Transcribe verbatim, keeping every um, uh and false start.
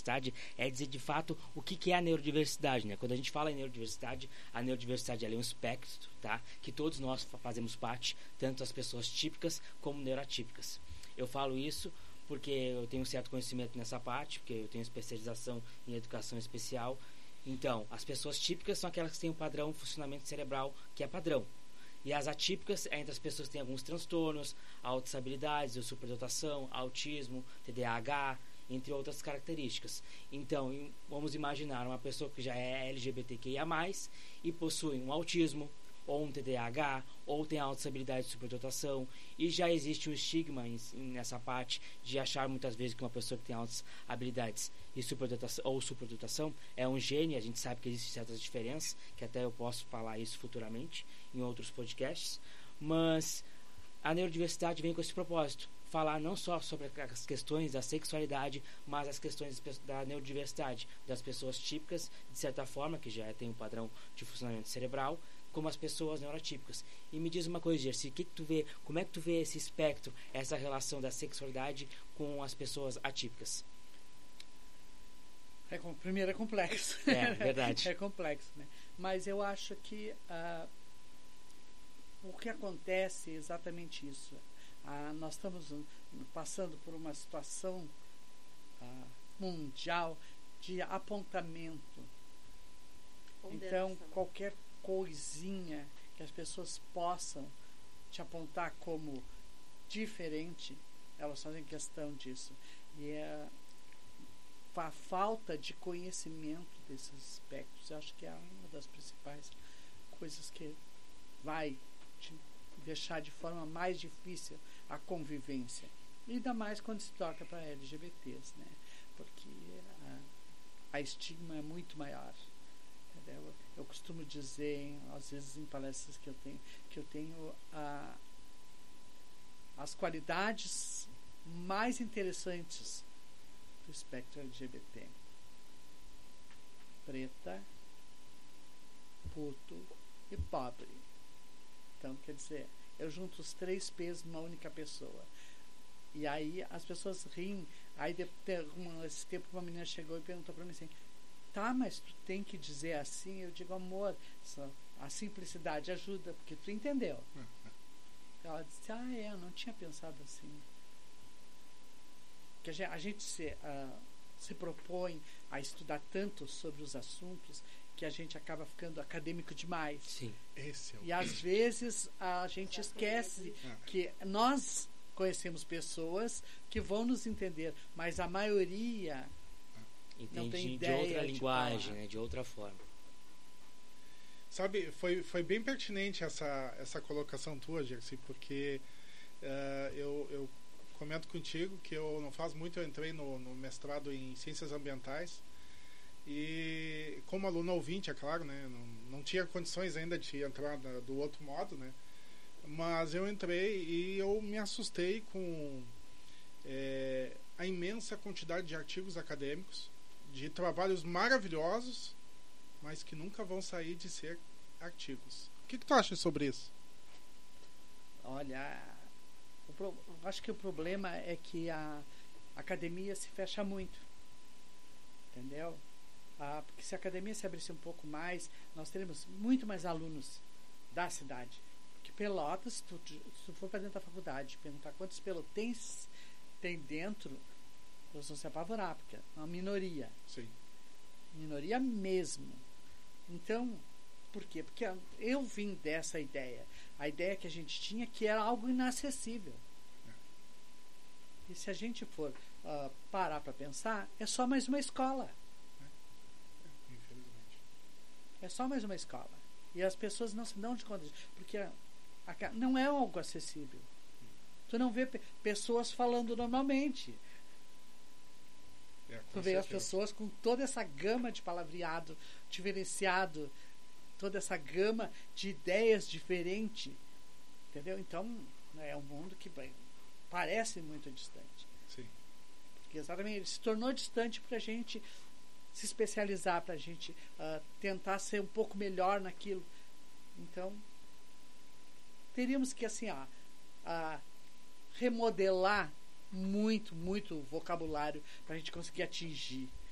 neurodiversidade é dizer de fato o que, que é a neurodiversidade, né? Quando a gente fala em neurodiversidade, a neurodiversidade ela é um espectro, tá? Que todos nós fazemos parte, tanto as pessoas típicas como neuroatípicas. Eu falo isso porque eu tenho um certo conhecimento nessa parte, porque eu tenho especialização em educação especial. Então, as pessoas típicas são aquelas que têm um padrão de funcionamento cerebral que é padrão. E as atípicas é entre as pessoas que têm alguns transtornos, altas habilidades, superdotação, autismo, T D A H, entre outras características. Então, vamos imaginar uma pessoa que já é L G B T Q I A mais, e possui um autismo, ou um T D A H, ou tem altas habilidades de superdotação, e já existe um estigma em, nessa parte de achar muitas vezes que uma pessoa que tem altas habilidades e superdotação, ou superdotação é um gênio. A gente sabe que existem certas diferenças, que até eu posso falar isso futuramente em outros podcasts, mas a neurodiversidade vem com esse propósito, falar não só sobre as questões da sexualidade, mas as questões da neurodiversidade, das pessoas típicas, de certa forma, que já tem um padrão de funcionamento cerebral, como as pessoas neurotípicas. E me diz uma coisa, Gersi, que que tu vê, como é que tu vê esse espectro, essa relação da sexualidade com as pessoas atípicas? É, primeiro é complexo. É, verdade. É complexo, né? Mas eu acho que uh, o que acontece é exatamente isso. Uh, nós estamos passando por uma situação uh, mundial de apontamento. Ponderação. Então, qualquer coisinha que as pessoas possam te apontar como diferente, elas fazem questão disso. E é a falta de conhecimento desses aspectos, eu acho que é uma das principais coisas que vai te deixar de forma mais difícil a convivência. E ainda mais quando se toca para L G B Ts, né? Porque a, a estigma é muito maior. Entendeu? Eu costumo dizer, às vezes em palestras que eu tenho, que eu tenho a, as qualidades mais interessantes do espectro L G B T: preta, puto e pobre. Então, quer dizer, eu junto os três P's numa única pessoa. E aí as pessoas riem. Aí, de, esse tempo, uma menina chegou e perguntou para mim assim: tá, mas tu tem que dizer assim? Eu digo: amor, a simplicidade ajuda, porque tu entendeu. Ela disse: ah, é, eu não tinha pensado assim. Porque a gente, a gente se, uh, se propõe a estudar tanto sobre os assuntos que a gente acaba ficando acadêmico demais. Sim. Esse é o... E às vezes a gente esquece que nós conhecemos pessoas que vão nos entender, mas a maioria não tem Entendi, de ideia outra de linguagem, falar. né, de outra forma. Sabe, foi, foi bem pertinente essa, essa colocação tua, Gersi, porque uh, eu, eu comento contigo que eu não faz muito, eu entrei no, no mestrado em Ciências Ambientais e como aluno ouvinte, é claro, né, não, não tinha condições ainda de entrar da, do outro modo, né, mas eu entrei e eu me assustei com é, a imensa quantidade de artigos acadêmicos, de trabalhos maravilhosos, mas que nunca vão sair de ser artigos. O que, que tu acha sobre isso? Olha, o pro, acho que o problema é que a academia se fecha muito, entendeu? Ah, porque se a academia se abrisse um pouco mais, nós teríamos muito mais alunos da cidade. Porque Pelotas, se tu, se tu for para dentro da faculdade perguntar quantos pelotenses tem dentro, eles vão se apavorar, porque é uma minoria. Sim. Minoria mesmo. Então, por quê? Porque eu vim dessa ideia. A ideia que a gente tinha que era algo inacessível. É. E se a gente for uh, parar para pensar, é só mais uma escola. É. É, infelizmente. É só mais uma escola. E as pessoas não se dão de conta disso. Porque a, a, não é algo acessível. Tu não vê pe- pessoas falando normalmente. É, tu vê certeza. as pessoas com toda essa gama de palavreado diferenciado, toda essa gama de ideias diferentes, entendeu? Então, é um mundo que bem, parece muito distante. Sim. Porque exatamente ele se tornou distante para a gente se especializar, para a gente uh, tentar ser um pouco melhor naquilo. Então, teríamos que assim, ó, uh, remodelar muito, muito vocabulário para a gente conseguir atingir.